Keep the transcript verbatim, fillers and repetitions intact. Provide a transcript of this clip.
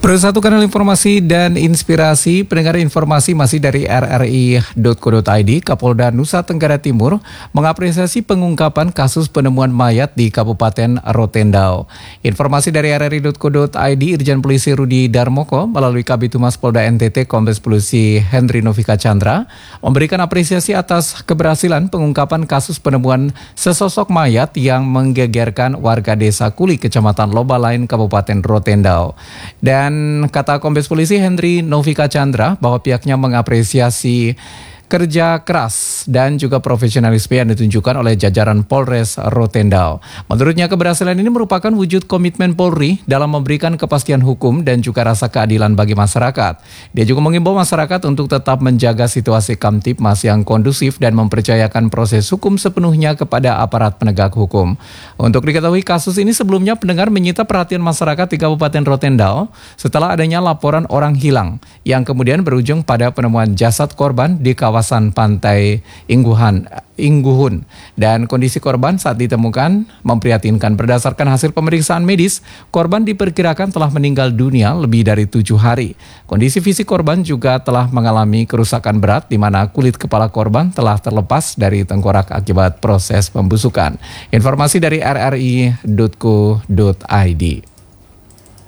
Bersatu kanal informasi dan inspirasi, pendengar informasi masih dari r r i titik co titik i d. Kapolda Nusa Tenggara Timur mengapresiasi pengungkapan kasus penemuan mayat di Kabupaten Rotendao. Informasi dari r r i titik co titik i d, Irjen Polisi Rudi Darmoko melalui Kabid Humas Polda N T T Kombes Polisi Henry Novika Chandra memberikan apresiasi atas keberhasilan pengungkapan kasus penemuan sesosok mayat yang menggegerkan warga Desa Kuli, Kecamatan Lobalain, Kabupaten Rotendao. Dan kata Kombes Polisi Henry Novika Chandra bahwa pihaknya mengapresiasi kerja keras dan juga profesionalisme yang ditunjukkan oleh jajaran Polres Rotendao. Menurutnya keberhasilan ini merupakan wujud komitmen Polri dalam memberikan kepastian hukum dan juga rasa keadilan bagi masyarakat. Dia juga mengimbau masyarakat untuk tetap menjaga situasi Kamtipmas yang kondusif dan mempercayakan proses hukum sepenuhnya kepada aparat penegak hukum. Untuk diketahui, kasus ini sebelumnya pendengar menyita perhatian masyarakat di Kabupaten Rotendao setelah adanya laporan orang hilang yang kemudian berujung pada penemuan jasad korban di kawasan kawasan pantai Ingguhan, Ingguhun, dan kondisi korban saat ditemukan memprihatinkan. Berdasarkan hasil pemeriksaan medis, korban diperkirakan telah meninggal dunia lebih dari tujuh hari. Kondisi fisik korban juga telah mengalami kerusakan berat di mana kulit kepala korban telah terlepas dari tengkorak akibat proses pembusukan. Informasi dari r r i titik co titik i d.